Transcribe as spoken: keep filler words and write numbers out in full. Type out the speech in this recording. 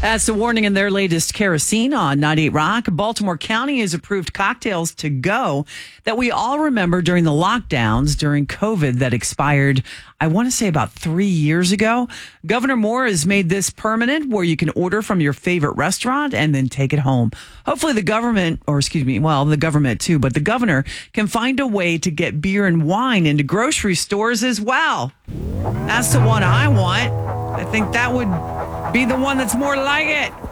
That's the warning in their latest kerosene on ninety-eight Rock. Baltimore County has approved cocktails to go that we all remember during the lockdowns during COVID that expired, I want to say about three years ago. Governor Moore has made this permanent where you can order from your favorite restaurant and then take it home. Hopefully the government, or excuse me, well, the government too, but the governor can find a way to get beer and wine into grocery stores as well. That's the one I want. I think that would be the one that's more like it.